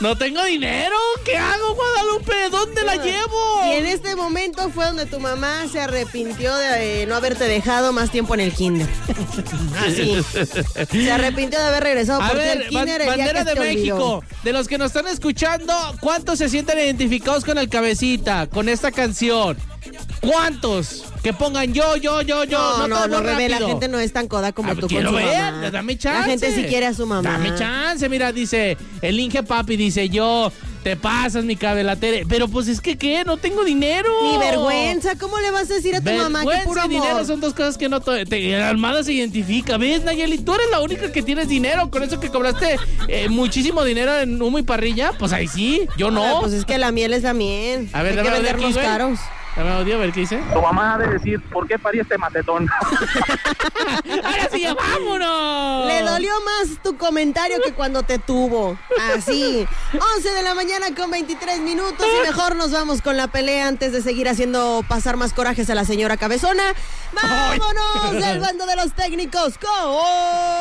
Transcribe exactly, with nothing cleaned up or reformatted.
No tengo dinero. ¿Qué hago, Guadalupe? ¿Dónde la llevo? Y en este momento fue donde tu mamá se arrepintió de eh, no haberte dejado más tiempo en el kinder. Así. Se arrepintió de haber regresado A porque ver, el kinder el día bandera que de te México, olvidó. de los que nos están escuchando, ¿cuántos se sienten identificados con el Cabecita, con esta canción? ¿Cuántos? Que pongan yo, yo, yo, yo. No, no, no, muy Rebe, la rápido. gente no es tan coda como Ah, tú con quiero su ver, mamá. dame chance. La gente sí quiere a su mamá. Dame chance, mira, dice, el Inge Papi dice, yo, te pasas mi cabelatere. Pero pues es que, ¿qué? No tengo dinero. Ni vergüenza, ¿cómo le vas a decir a tu mamá que Vergüenza puro y amor? dinero son dos cosas que no... to- te, Almada se identifica. ¿Ves, Nayeli? Tú eres la única que tienes dinero. Con eso que cobraste eh, muchísimo dinero en humo y parrilla, pues ahí sí, yo no. Ah, pues es que la miel es la miel. A ver, hay que dame audio venderlos aquí, güey. caros. Dame audio, a ver qué dice. Tu mamá ha de decir, ¿por qué parí este macetón? ¡Ahora sí, ya vámonos! Le dolió más tu comentario que cuando te tuvo. Así. once de la mañana con veintitrés minutos y mejor nos vamos con la pelea antes de seguir haciendo pasar más corajes a la señora Cabezona. ¡Vámonos del bando de los técnicos! ¡Go!